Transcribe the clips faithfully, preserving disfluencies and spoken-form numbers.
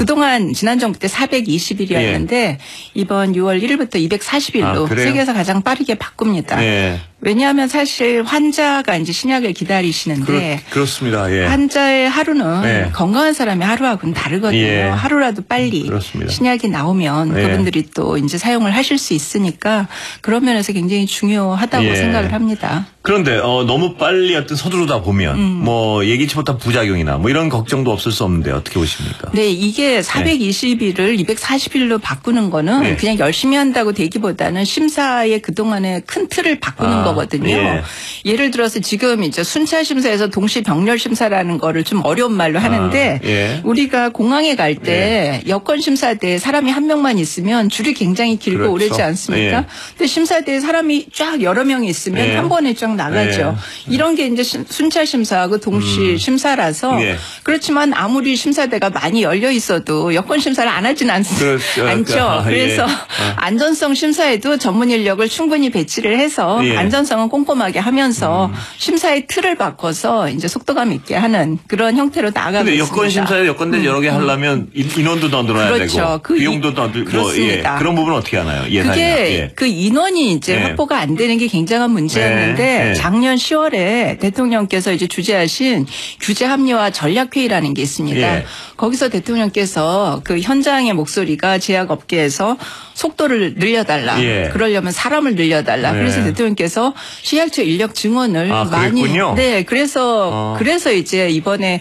그동안 지난 정부 때 사백이십 일이었는데 예. 이번 유월 일일부터 이백사십 일로 아, 세계에서 가장 빠르게 바꿉니다. 예. 왜냐하면 사실 환자가 이제 신약을 기다리시는데 그렇, 그렇습니다. 예. 환자의 하루는 예. 건강한 사람의 하루하고는 다르거든요. 예. 하루라도 빨리 그렇습니다. 신약이 나오면 예. 그분들이 또 이제 사용을 하실 수 있으니까 그런 면에서 굉장히 중요하다고 예. 생각을 합니다. 그런데 어, 너무 빨리 어떤 서두르다 보면 음. 뭐 예기치 못한 부작용이나 뭐 이런 걱정도 없을 수 없는데 어떻게 보십니까? 네, 이게 사백이십 일을 네. 이백사십 일로 바꾸는 거는 네. 그냥 열심히 한다고 되기보다는 심사의 그동안의 큰 틀을 바꾸는 아, 거거든요. 예. 예를 들어서 지금 이제 순찰 심사에서 동시 병렬 심사라는 거를 좀 어려운 말로 하는데 아, 예. 우리가 공항에 갈 때 예. 여권 심사대에 사람이 한 명만 있으면 줄이 굉장히 길고 그렇죠. 오래지 않습니까? 예. 근데 심사대에 사람이 쫙 여러 명이 있으면 예. 한 번에 쫙 나가죠. 예. 이런 게 이제 순찰 심사하고 동시 음. 심사라서 예. 그렇지만 아무리 심사대가 많이 열려 있어도 여권 심사를 안 하진 않, 그렇죠. 않죠. 아, 그래서 예. 안전성 심사에도 전문 인력을 충분히 배치를 해서 예. 안전성은 꼼꼼하게 하면서 음. 심사의 틀을 바꿔서 이제 속도감 있게 하는 그런 형태로 나아가고 있습니다. 근데 여권 심사에 여권대 음. 여러 개 하려면 인원도 더 늘어나야 그렇죠. 되고 그 비용도 더 늘고 뭐, 예. 그런 부분은 어떻게 하나요? 예산이나. 그게 예. 그 인원이 이제 예. 확보가 안 되는 게 굉장한 문제였는데 예. 작년 시월에 대통령께서 이제 주재하신 규제 합리화 전략회의라는 게 있습니다. 예. 거기서 대통령께서 그 현장의 목소리가 제약업계에서 속도를 늘려달라. 예. 그러려면 사람을 늘려달라. 네. 그래서 대통령께서 식약처 인력 증원을 아, 많이. 그랬군요? 네. 그래서 어. 그래서 이제 이번에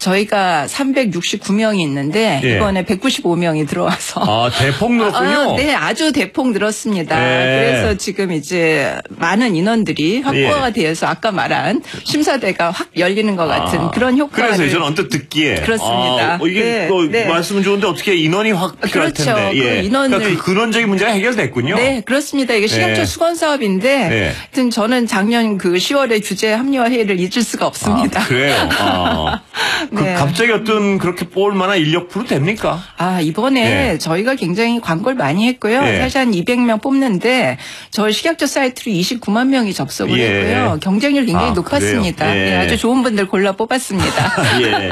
저희가 삼백육십구 명이 있는데 예. 이번에 백구십오 명이 들어와서. 아, 대폭 늘었군요. 아, 네. 아주 대폭 늘었습니다. 예. 그래서 지금 이제 많은 인원들이 확보가 예. 되어서 아까 말한 심사대가 확 열리는 것 같은 아. 그런 효과를. 그래서 저는 언뜻 듣기에. 그렇습니다. 아, 이게 네. 뭐 네. 말씀은 좋은데 어떻게 인원이 확 필요할 그렇죠. 텐데. 예. 그 인원을. 그러니까 그 근원적인 문제가 해결됐군요. 네, 그렇습니다. 이게 식약처 네. 수건 사업인데, 네. 하여튼 저는 작년 그 시월에 규제 합리화 회의를 잊을 수가 없습니다. 아, 그래요. 아. 네. 그 갑자기 어떤 그렇게 뽑을 만한 인력 풀도 됩니까? 아, 이번에 네. 저희가 굉장히 광고를 많이 했고요. 네. 사실 한 이백 명 뽑는데 저희 식약처 사이트로 이십구만 명이 접속을 예. 했고요. 경쟁률 굉장히 아, 높았습니다. 예. 네, 아주 좋은 분들 골라 뽑았습니다. 예.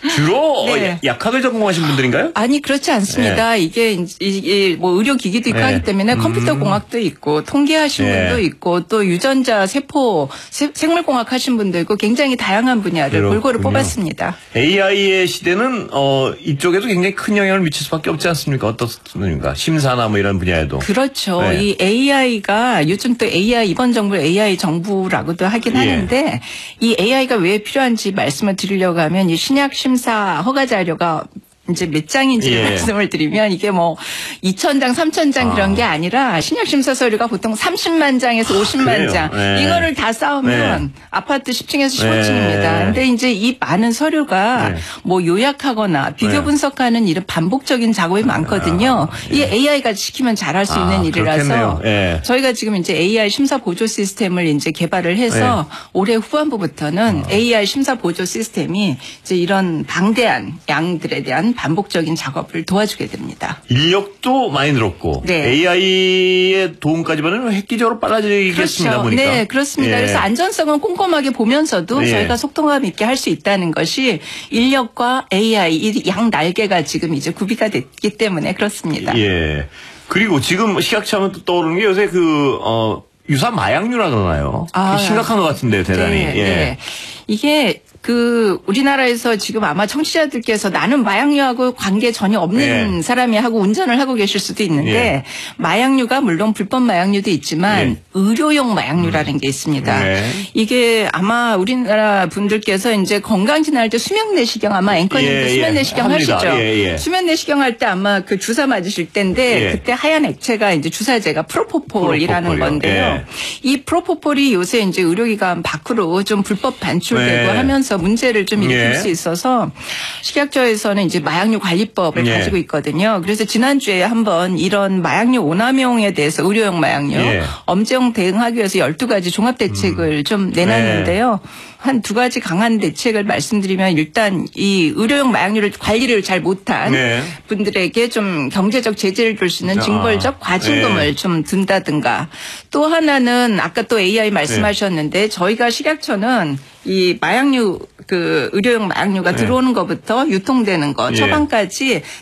주로 네. 약학을 전공하신 분들인가요? 아니, 그렇지 않습니다. 예. 이게, 이게 뭐 의료기기도 있고 예. 하기 때문에 컴퓨터 공학도 있고 통계하신 예. 분도 있고 또 유전자 세포 세, 생물공학 하신 분도 있고 굉장히 다양한 분야를 그렇군요. 골고루 뽑았습니다. 에이아이의 시대는 어, 이쪽에도 굉장히 큰 영향을 미칠 수밖에 없지 않습니까? 어떻습니까? 심사나 뭐 이런 분야에도. 그렇죠. 네. 이 에이아이가 요즘 또 에이아이 이번 정부 에이아이 정부라고도 하긴 예. 하는데 이 에이아이가 왜 필요한지 말씀을 드리려고 하면 이 신약 심사 허가 자료가 이제 몇 장인지 예. 말씀을 드리면 이게 뭐 이천 장, 삼천 장 아. 그런 게 아니라 신약 심사 서류가 보통 삼십만 장에서 오십만 장 네. 이거를 다 쌓으면 네. 아파트 십 층에서 십오 층입니다. 네. 근데 이제 이 많은 서류가 네. 뭐 요약하거나 비교 네. 분석하는 이런 반복적인 작업이 많거든요. 아, 예. 이 에이아이가 시키면 잘할 수 있는 아, 일이라서 예. 저희가 지금 이제 에이아이 심사 보조 시스템을 이제 개발을 해서 예. 올해 후반부부터는 아. 에이아이 심사 보조 시스템이 이제 이런 방대한 양들에 대한 반복적인 작업을 도와주게 됩니다. 인력도 많이 늘었고 네. 에이아이의 도움까지 받으면 획기적으로 빨라지겠습니다. 그렇죠. 보니까. 네, 그렇습니다. 예. 그래서 안전성은 꼼꼼하게 보면서도 예. 저희가 속도감 있게 할 수 있다는 것이 인력과 에이아이 이 양 날개가 지금 이제 구비가 됐기 때문에 그렇습니다. 예. 그리고 지금 식약처 하면 또 떠오르는 게 요새 그 어, 유사 마약류라 그러나요? 아, 심각한 것 같은데요, 대단히. 네, 예. 네. 이게 그 우리나라에서 지금 아마 청취자들께서 나는 마약류하고 관계 전혀 없는 네. 사람이 하고 운전을 하고 계실 수도 있는데 네. 마약류가 물론 불법 마약류도 있지만 네. 의료용 마약류라는 게 있습니다. 네. 이게 아마 우리나라 분들께서 이제 건강진단할 때 수면 내시경 아마 앵커님도 예, 수면 예. 내시경 합니다. 하시죠. 예, 예. 수면 내시경 할 때 아마 그 주사 맞으실 때인데 예. 그때 하얀 액체가 이제 주사제가 프로포폴이라는 프로포폴이요. 건데요. 예. 이 프로포폴이 요새 이제 의료기관 밖으로 좀 불법 반출되고 네. 하면서 문제를 좀 일으킬 예. 수 있어서 식약처에서는 이제 마약류 관리법을 예. 가지고 있거든요. 그래서 지난주에 한번 이런 마약류 오남용에 대해서 의료용 마약류 예. 엄정 대응하기 위해서 열두 가지 종합대책을 음. 좀 내놨는데요. 네. 한 두 가지 강한 대책을 말씀드리면 일단 이 의료용 마약류를 관리를 잘 못한 네. 분들에게 좀 경제적 제재를 줄 수 있는 징벌적 과징금을 네. 좀 든다든가 또 하나는 아까 또 에이아이 말씀하셨는데 네. 저희가 식약처는 이 마약류 그 의료용 마약류가 네. 들어오는 것부터 유통되는 거 처방까지